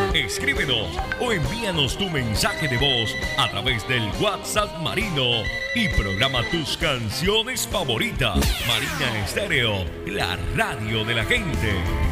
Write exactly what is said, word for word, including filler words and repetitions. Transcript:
Escríbenos o envíanos tu mensaje de voz a través del WhatsApp Marino y programa tus canciones favoritas. Marina Estéreo, la radio de la gente.